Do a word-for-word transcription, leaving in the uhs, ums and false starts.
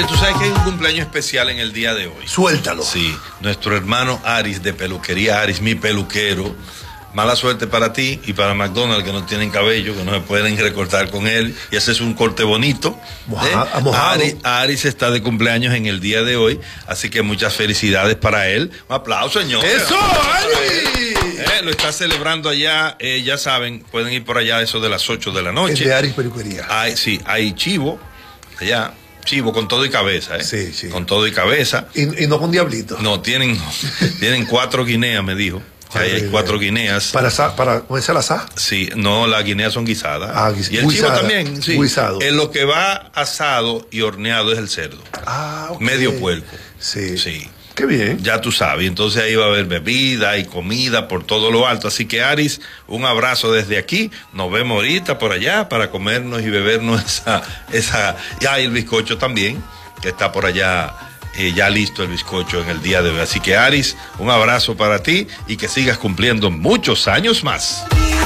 tú sabes que hay un cumpleaños especial en el día de hoy. Suéltalo. Sí, nuestro hermano Aris de Peluquería Aris, mi peluquero. Mala suerte para ti y para McDonald's, que no tienen cabello, que no se pueden recortar con él y haces un corte bonito. Moja, ¿eh? mojado. Aris, Aris está de cumpleaños en el día de hoy, así que muchas felicidades para él. Un aplauso, señor. ¡Eso, Aris! Eh, lo está celebrando allá, eh, ya saben, pueden ir por allá a eso de las ocho de la noche. El de Aris Peluquería. Hay, sí, hay chivo allá. Chivo con todo y cabeza, ¿eh? Sí, sí. Con todo y cabeza. Y, y no con diablito. No, tienen, tienen cuatro guineas, me dijo. Ahí hay cuatro guineas. ¿Para, para comerse al asado? Sí, no, las guineas son guisadas. Ah, guis y el guisada, chivo también, sí. Guisado. En lo que va asado y horneado es el cerdo. Ah, ok. Medio puerco. Sí. Sí. Qué bien. Ya tú sabes, entonces ahí va a haber bebida y comida por todo lo alto. Así que Aris, un abrazo desde aquí. Nos vemos ahorita por allá para comernos y bebernos esa, esa, y hay el bizcocho también, que está por allá. Eh, ya listo el bizcocho en el día de hoy. Así que Aris, un abrazo para ti y que sigas cumpliendo muchos años más.